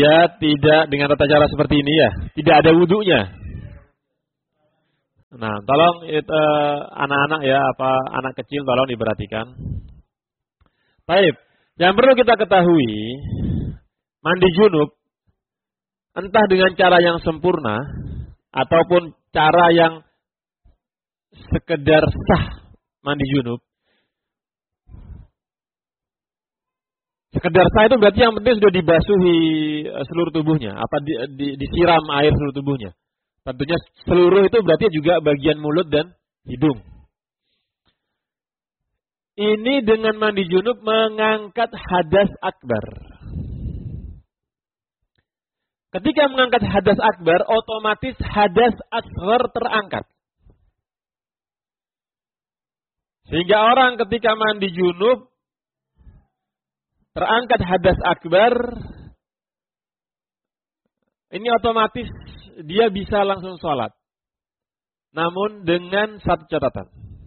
Ya, tidak dengan tata cara seperti ini ya. Tidak ada wudunya. Nah, tolong anak-anak ya, anak kecil tolong diperhatikan. Baik, yang perlu kita ketahui, mandi junub entah dengan cara yang sempurna ataupun cara yang sekedar sah mandi junub. Sekedar sah itu berarti yang penting sudah dibasuhi seluruh tubuhnya, disiram air seluruh tubuhnya. Tentunya seluruh itu berarti juga bagian mulut dan hidung. Ini dengan mandi junub mengangkat hadas akbar. Ketika mengangkat hadas akbar, otomatis hadas asghar terangkat. Sehingga orang ketika mandi junub terangkat hadas akbar, ini otomatis dia bisa langsung sholat. Namun dengan satu catatan.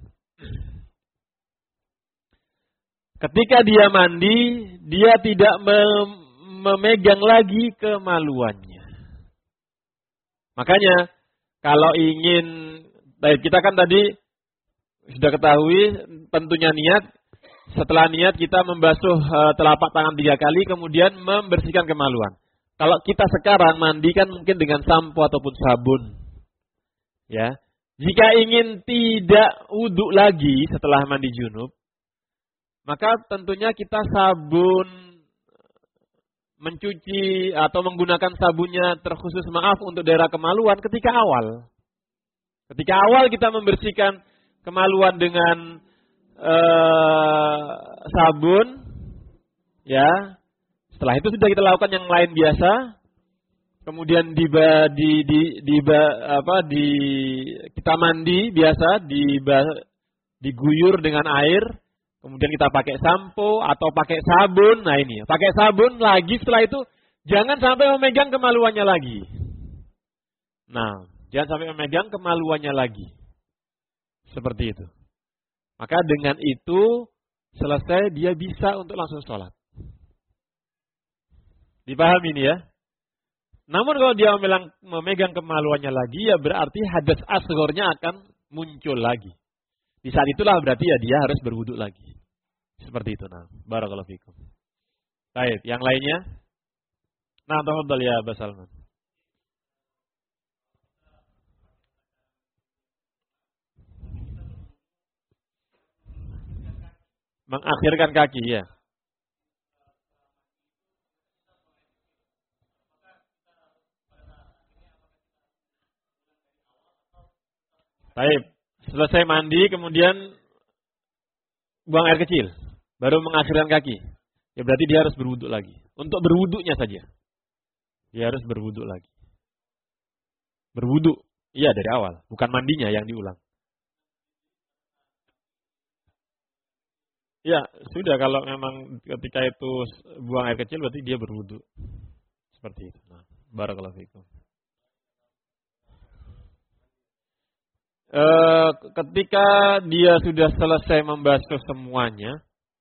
Ketika dia mandi, dia tidak memegang lagi kemaluannya. Makanya kalau ingin, kita kan tadi sudah ketahui tentunya niat. Setelah niat kita membasuh telapak tangan 3 kali, kemudian membersihkan kemaluan. Kalau kita sekarang mandi kan mungkin dengan sampo ataupun sabun. Ya. Jika ingin tidak wudhu lagi setelah mandi junub, maka tentunya kita sabun mencuci atau menggunakan sabunnya terkhusus untuk daerah kemaluan ketika awal. Ketika awal kita membersihkan kemaluan dengan sabun, ya. Setelah itu sudah kita lakukan yang lain biasa. Kemudian kita mandi biasa, diguyur dengan air. Kemudian kita pakai sampo atau pakai sabun. Nah ini, pakai sabun lagi setelah itu jangan sampai memegang kemaluannya lagi. Nah, jangan sampai memegang kemaluannya lagi. Seperti itu. Maka dengan itu selesai dia bisa untuk langsung sholat. Dipahami ini ya? Namun kalau dia memegang kemaluannya lagi, ya berarti hadas asghornya akan muncul lagi. Di saat itulah berarti ya dia harus berwudu lagi. Seperti itu. Nah, barakallahu fikum. Baik, yang lainnya? Nah, tafadhal ya Abah Salman. Mengakhirkan kaki ya. Baik, selesai mandi kemudian buang air kecil, baru mengakhirkan kaki. Ya berarti dia harus berwudu lagi. Untuk berwudunya saja. Dia harus berwudu lagi. Berwudu, iya dari awal, bukan mandinya yang diulang. Ya, sudah kalau memang ketika itu buang air kecil berarti dia berwudu. Seperti itu. Nah, barakallahu fikum. Ketika dia sudah selesai membasuh semuanya,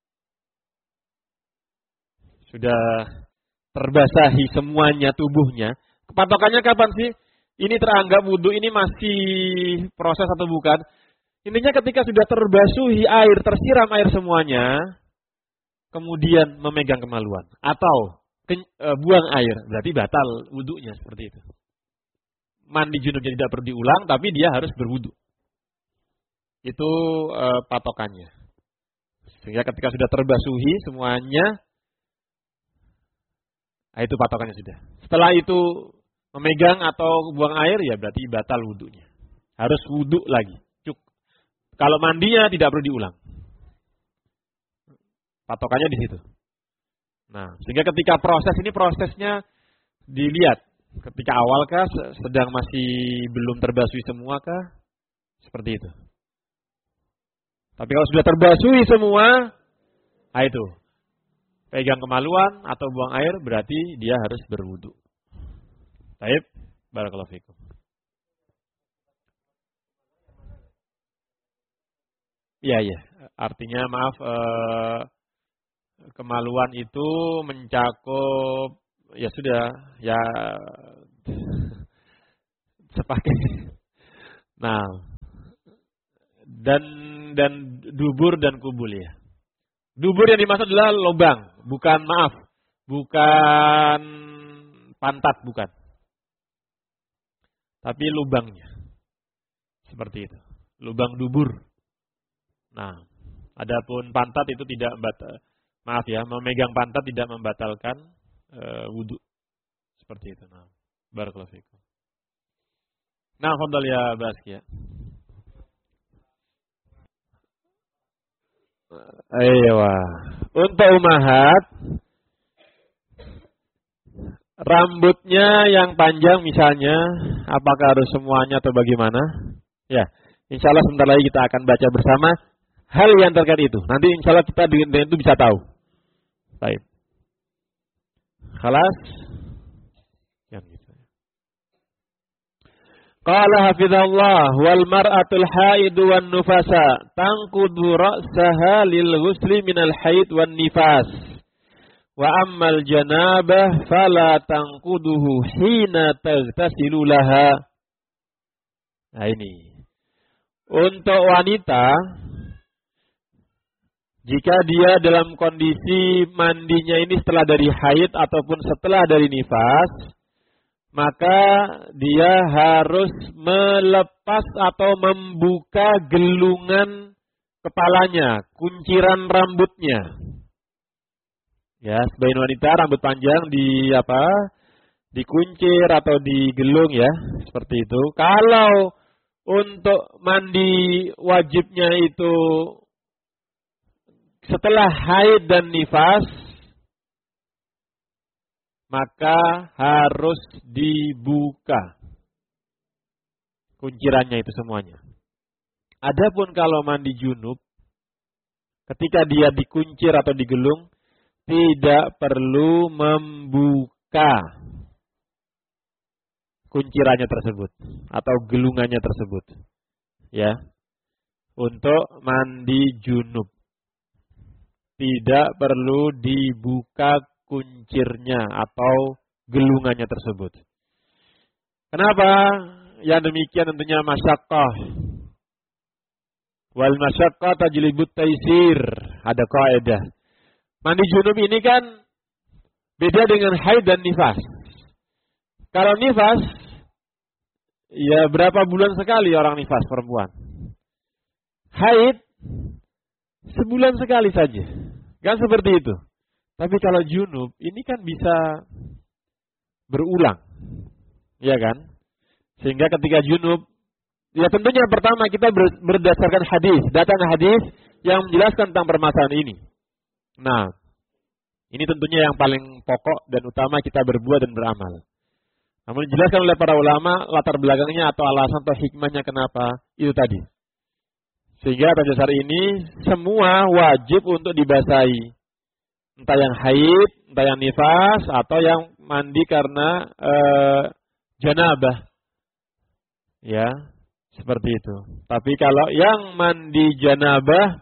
sudah terbasahi semuanya tubuhnya, patokannya kapan sih? Ini teranggap wudhu ini masih proses atau bukan? Intinya ketika sudah terbasuhi air, tersiram air semuanya, kemudian memegang kemaluan atau buang air, berarti batal wudhunya seperti itu. Mandi junubnya tidak perlu diulang, tapi dia harus berwudhu. Itu patokannya. Sehingga ketika sudah terbasuhi semuanya, itu patokannya sudah. Setelah itu memegang atau buang air, ya berarti batal wudhunya. Harus wudhu lagi. Kalau mandinya tidak perlu diulang. Patokannya di situ. Nah, sehingga ketika prosesnya dilihat. Ketika awalkah, sedang masih belum terbasuhi semuakah? Seperti itu. Tapi kalau sudah terbasuhi semua, itu pegang kemaluan atau buang air, berarti dia harus berwudu. Baik, barakallahu fikum. Iya. Artinya maaf, kemaluan itu mencakup ya sudah, ya sepaket. Nah, dan dubur dan kubul ya. Dubur yang dimaksud adalah lubang, bukan pantat, bukan. Tapi lubangnya. Seperti itu. Lubang dubur. Nah, adapun pantat itu tidak memegang pantat tidak membatalkan wudu. Seperti itu. Nah, barakallahu fikum. Nah, fadhal ya Baskia. Ayo. Untuk umahat, rambutnya yang panjang misalnya, apakah harus semuanya atau bagaimana? Ya, insya Allah sebentar lagi kita akan baca bersama hal yang terkait itu. Nanti insya Allah kita dengan itu bisa tahu. Baik. Khalas. Yang gitu. Qala hafizallah wal mar'atul haid wan nufasa tanqudu ra'saha lil ghusli minal haid wan nifas. Wa ammal janabah fala tanquduhu hina taghtasilu laha. Nah ini. Untuk wanita, jika dia dalam kondisi mandinya ini setelah dari haid ataupun setelah dari nifas, maka dia harus melepas atau membuka gelungan kepalanya, kunciran rambutnya. Ya, sebagian wanita rambut panjang dikuncir atau digelung ya, seperti itu. Kalau untuk mandi wajibnya itu setelah haid dan nifas, maka harus dibuka kuncirannya itu semuanya. Adapun kalau mandi junub, ketika dia dikuncir atau digelung, tidak perlu membuka kuncirannya tersebut atau gelungannya tersebut. Ya. Untuk mandi junub tidak perlu dibuka kuncirnya atau gelungannya tersebut. Kenapa? Yang demikian tentunya masyaqqah. Wal masyaqqah tajlibut taisir. Ada kaidah. Mandi junub ini kan beda dengan haid dan nifas. Kalau nifas, ya berapa bulan sekali orang nifas perempuan. Haid, sebulan sekali saja. Kan seperti itu. Tapi kalau junub, ini kan bisa berulang. Ya kan? Sehingga ketika junub, ya tentunya pertama kita berdasarkan hadis. Datang hadis yang menjelaskan tentang permasalahan ini. Nah, ini tentunya yang paling pokok dan utama kita berbuat dan beramal. Namun dijelaskan oleh para ulama latar belakangnya atau alasan atau hikmahnya kenapa itu tadi. Sehingga atas dasar ini semua wajib untuk dibasahi. Entah yang haid, entah yang nifas, atau yang mandi karena janabah. Ya, seperti itu. Tapi kalau yang mandi janabah,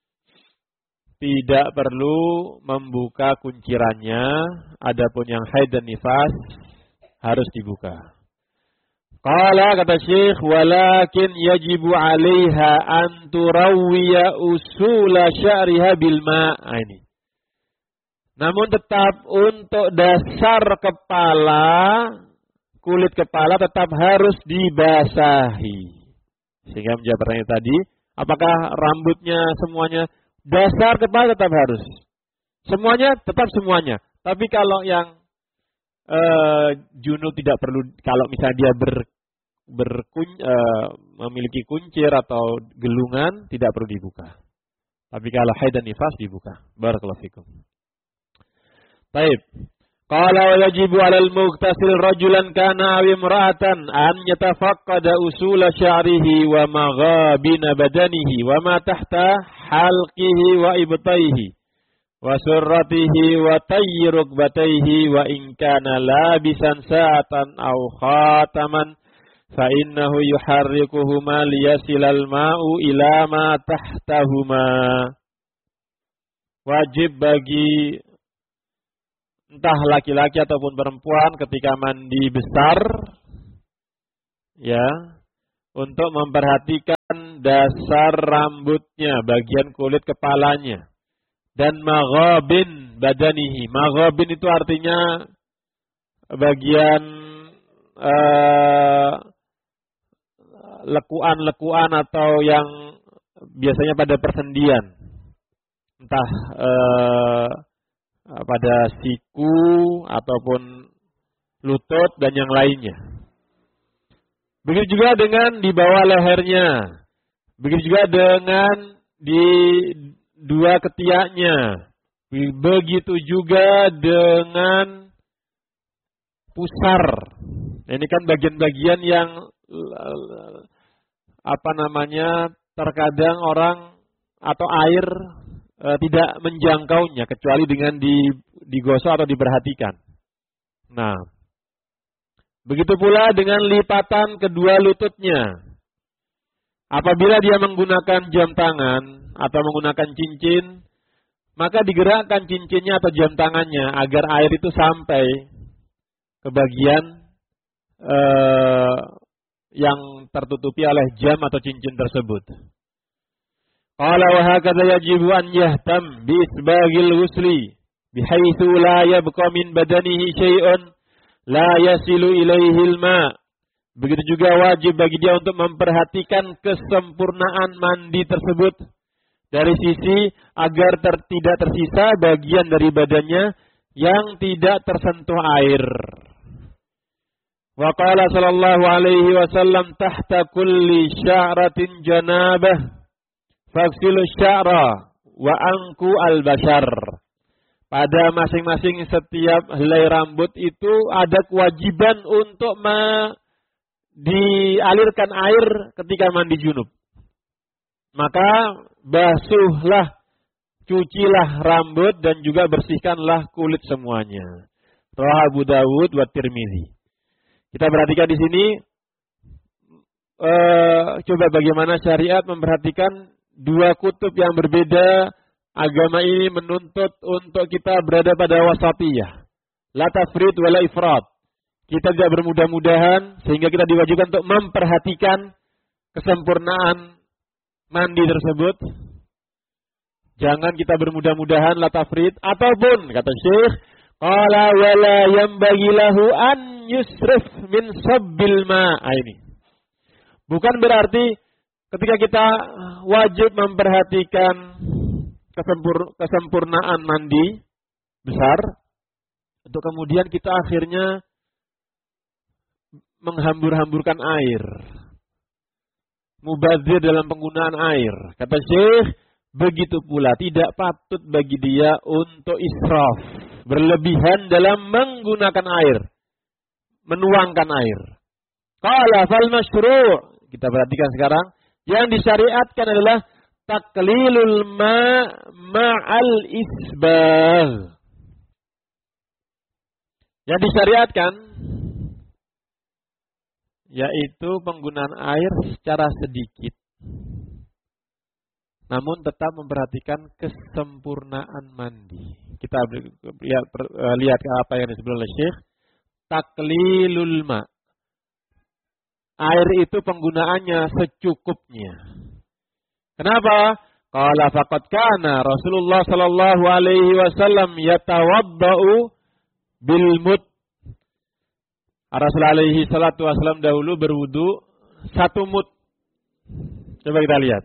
tidak perlu membuka kuncirannya. Adapun yang haid dan nifas, harus dibuka. Qala kata Syekh, walakin yajibu 'alaiha an turawwiya usula sya'riha bil ma'. Ini. Namun tetap untuk dasar kepala, kulit kepala tetap harus dibasahi. Sehingga menjawab pertanyaan tadi, apakah rambutnya semuanya, dasar kepala tetap harus. Semuanya, tetap semuanya. Tapi kalau yang junub tidak perlu, kalau misalnya dia memiliki kuncir atau gelungan, tidak perlu dibuka. Tapi kalau haid dan nifas dibuka. Barakallahu fikum. Baik. Qala wa yajibu 'alal mughtasil rajulan kana aw imra'atan an yatafaqqada usula sya'rihi wa maghabina badanihi wa ma tahta halqihi wa ibtaihi wa surratihi wa tayyi rukbatayhi wa in kana labisan sa'atan aw khataman fa innahu yuharrikuhuma liyasilal ma'u ila ma tahtahuma. Wajib bagi entah laki-laki ataupun perempuan ketika mandi besar, ya, untuk memperhatikan dasar rambutnya, bagian kulit kepalanya, dan maghabin badanihi. Maghabin itu artinya bagian lekuan-lekuan atau yang biasanya pada persendian, entah pada siku ataupun lutut dan yang lainnya. Begitu juga dengan di bawah lehernya, begitu juga dengan di dua ketiaknya, begitu juga dengan pusar. Ini kan bagian-bagian yang terkadang orang atau air tidak menjangkaunya kecuali dengan digosok atau diperhatikan. Nah, begitu pula dengan lipatan kedua lututnya. Apabila dia menggunakan jam tangan atau menggunakan cincin, maka digerakkan cincinnya atau jam tangannya agar air itu sampai ke bagian yang tertutupi oleh jam atau cincin tersebut. Qala wa hakadha yajibu an yahtam bi isbaghil ghusli bihaitsu la yabqa min badanihi syai'un la yasilu ilaihi al-ma. Begitu juga wajib bagi dia untuk memperhatikan kesempurnaan mandi tersebut dari sisi agar tidak tersisa bagian dari badannya yang tidak tersentuh air. Wa qala sallallahu alaihi wasallam tahta kulli sya'ratin janabah faghsilu sya'ra wa anqu al-bashar. Pada masing-masing setiap helai rambut itu ada kewajiban untuk dialirkan air ketika mandi junub. Maka basuhlah, cucilah rambut dan juga bersihkanlah kulit semuanya. Rawahu Abu Dawud wa Tirmizi. Kita perhatikan di sini, coba bagaimana syariat memperhatikan dua kutub yang berbeda. Agama ini menuntut untuk kita berada pada wasatiyah, la tafrid wa la ifrat. Kita tidak bermudah-mudahan sehingga kita diwajibkan untuk memperhatikan kesempurnaan mandi tersebut. Jangan kita bermudah-mudahan la tafrid, ataupun kata Syekh, qala wala yanbaghi lahu an yusrif min sabbil ma. Ini bukan berarti ketika kita wajib memperhatikan kesempurnaan mandi besar, untuk kemudian kita akhirnya menghambur-hamburkan air, mubadzir dalam penggunaan air. Kata Syekh, begitu pula tidak patut bagi dia untuk israf, berlebihan dalam menggunakan air, menuangkan air. Qala fal masyru'. Kita perhatikan sekarang, yang disyariatkan adalah taklilul ma'al isbagh. Yang disyariatkan yaitu penggunaan air secara sedikit, namun tetap memperhatikan kesempurnaan mandi. Kita lihat apa yang disebut oleh Syekh, taklilul ma'. Air itu penggunaannya secukupnya. Kenapa? Qala faqad kana Rasulullah sallallahu alaihi wasallam yatawaddau bil mud. Rasul alaihi salatu wasallam dahulu berwudu satu mud. Coba kita lihat.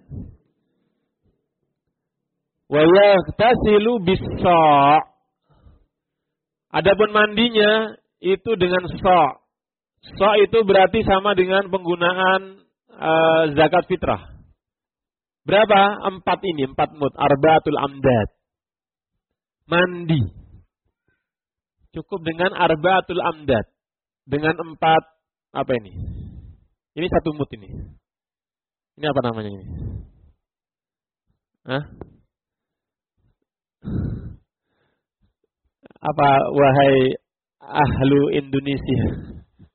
Wa yaghtasilu bis-sa'. Adapun mandinya itu dengan sa'. Sa' itu berarti sama dengan penggunaan zakat fitrah. Berapa? 4 mud. Arba'atul amdad. Mandi. Cukup dengan arba'atul amdad. Dengan 4, apa ini? Ini 1 mud ini. Ini apa namanya ini? Hah? Apa wahai ahlu Indonesia?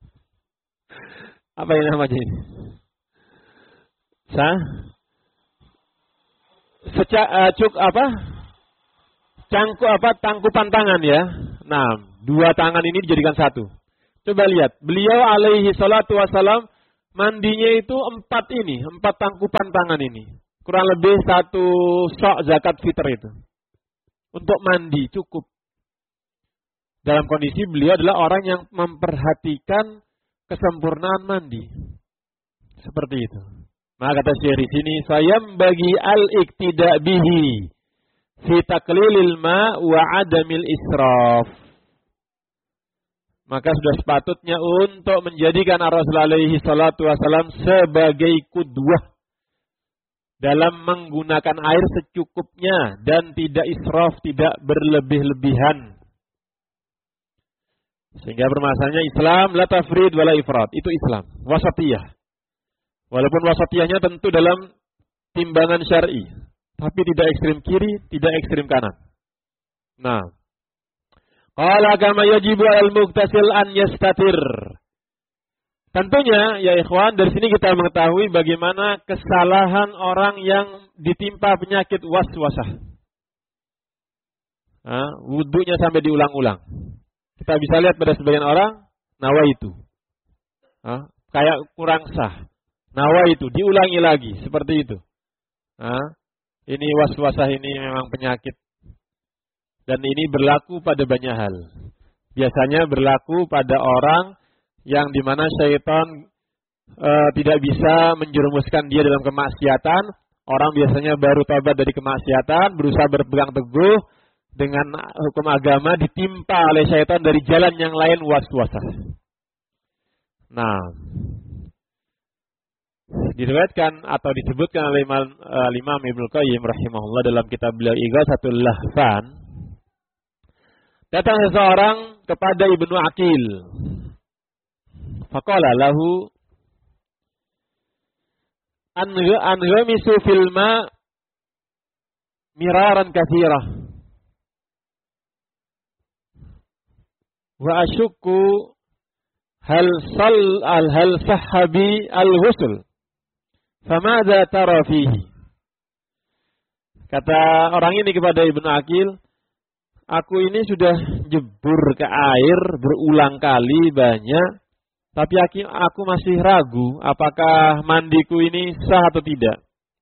Apa yang namanya ini? Tangkupan tangan ya. Nah, dua tangan ini dijadikan satu. Coba lihat, beliau alaihi salatu wassalam mandinya itu 4 tangkupan tangan ini. Kurang lebih 1 sok zakat fitr itu. Untuk mandi cukup. Dalam kondisi beliau adalah orang yang memperhatikan kesempurnaan mandi. Seperti itu. Maka kata Syekh di sini, sayam bagi al-iktida bihi fi taqlilil ma wa adamil israf. Maka sudah sepatutnya untuk menjadikan Rasulullah alaihi salatu wasallam sebagai qudwah dalam menggunakan air secukupnya dan tidak israf, tidak berlebih-lebihan. Sehingga permasalahannya Islam la tafrid wala ifrat, itu Islam, wasatiyah. Walaupun wasatiyahnya tentu dalam timbangan syar'i, tapi tidak ekstrim kiri, tidak ekstrim kanan. Nah, qala kama yajibu al-mughtasil an yastatir. Tentunya ya ikhwan, dari sini kita mengetahui bagaimana kesalahan orang yang ditimpa penyakit waswasah. Wudunya sampai diulang-ulang. Kita bisa lihat pada sebagian orang, nawaitu. Kayak kurang sah. Nawaitu, diulangi lagi, seperti itu. Ini waswasah ini memang penyakit. Dan ini berlaku pada banyak hal. Biasanya berlaku pada orang yang dimana syaitan tidak bisa menjerumuskan dia dalam kemaksiatan. Orang biasanya baru tobat dari kemaksiatan, berusaha berpegang teguh dengan hukum agama, ditimpa oleh syaitan dari jalan yang lain, waswasah. Nah, diriwayatkan atau disebutkan oleh Imam Ibnu Qayyim rahimahullah dalam kitab beliau Ighatsatul Lahfan, datang seseorang kepada Ibnu Aqil. Faqala lahu anghamisu fil ma miraran katsira wa asyukku hal sahabi al-ghusl famadza tara fihi. Kata orang ini kepada Ibnu Aqil, aku ini sudah jebur ke air berulang kali banyak, tapi aku masih ragu apakah mandiku ini sah atau tidak.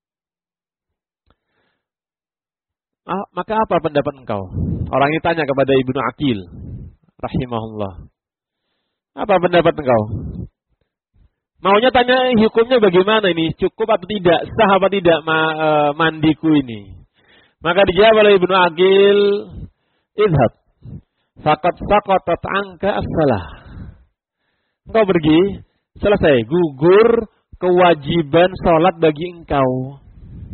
Maka apa pendapat engkau? Orang ini tanya kepada Ibnu Aqil rahimahullah. Apa pendapat engkau? Maunya tanya hukumnya bagaimana ini? Cukup atau tidak? Sah apa tidak mandiku ini? Maka dijawab oleh Ibnu Aqil, idhab faqad saqatat anka as-salah. Engkau pergi, selesai, gugur kewajiban sholat bagi engkau.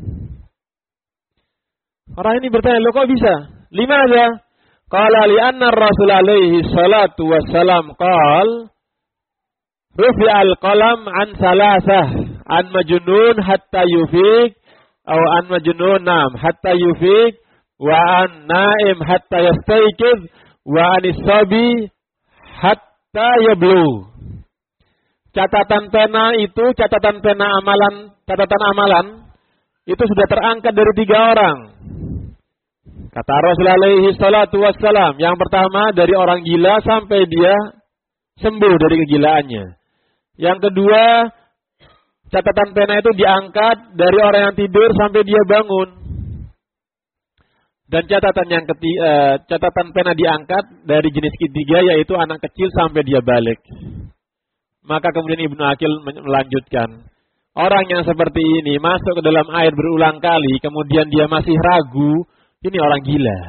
Orang ini bertanya, lo kok bisa? Limadza? Qala li anna Rasul alaihi salatu wassalam qala rufi'al qalam an salasah, an majnun hatta yufiq, atau an majnun hatta yufiq, wa an naim hatta yastayqiz, wa anis sabi hatta yablu. Catatan pena itu, catatan amalan itu sudah terangkat dari 3 orang. Kata Rasulullah alaihi salatu wassalam, yang pertama dari orang gila sampai dia sembuh dari kegilaannya. Yang kedua, catatan pena itu diangkat dari orang yang tidur sampai dia bangun. Dan catatan pena diangkat dari jenis ketiga, yaitu anak kecil sampai dia balik. Maka kemudian Ibnu Aqil melanjutkan, orang yang seperti ini masuk ke dalam air berulang kali, kemudian dia masih ragu, ini orang gila.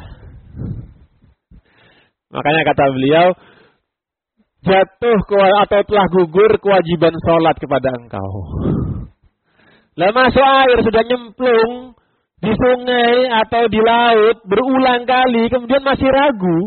Makanya kata beliau, jatuh atau telah gugur kewajiban sholat kepada engkau. Lah masuk air sudah nyemplung di sungai atau di laut berulang kali, kemudian masih ragu.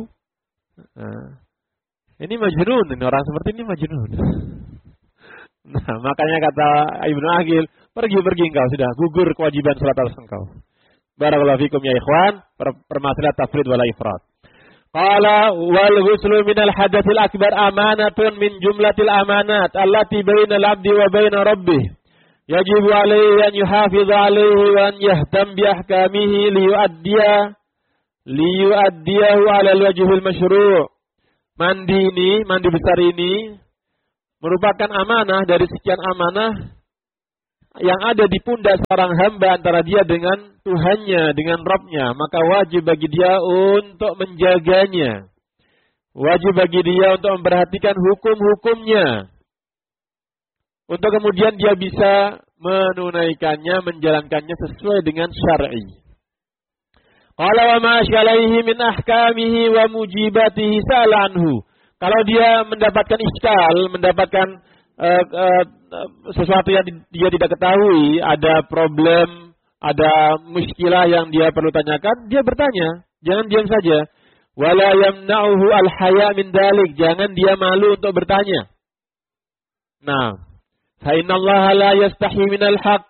Ini majnun, ini orang seperti ini majnun. Nah, makanya kata Ibnu Aqil, pergi engkau, sudah gugur kewajiban salat atas engkau. Barakallahu fikum ya ikhwan, permasalahan tafrid wala ifrat. Qala wal ghuslu minal hadatsil akbar amanatun min jumlatil amanat allati bainal abdi wa baina rabbih. Yajibu alaihi an yuhafiz alaihi wa an yahtam bi ahkamihi li yuaddiya liyu'addiyahu 'ala al-wajhil masyru'. Mandi besar ini merupakan amanah dari sekian amanah yang ada di pundak seorang hamba antara dia dengan Tuhannya, dengan Rabb-nya. Maka wajib bagi dia untuk menjaganya. Wajib bagi dia untuk memperhatikan hukum-hukumnya. Untuk kemudian dia bisa menunaikannya, menjalankannya sesuai dengan syar'i. Qala wa ma syalaihi min ahkamihi wa mujibatihi sa'ala anhu. Kalau dia mendapatkan iskal, mendapatkan sesuatu yang dia tidak ketahui, ada problem, ada muskilah yang dia perlu tanyakan, dia bertanya. Jangan diam saja. Wala yamna'uhu al-haya min dalik. Jangan dia malu untuk bertanya. Nah, fa innallaha la yastahi minal haq.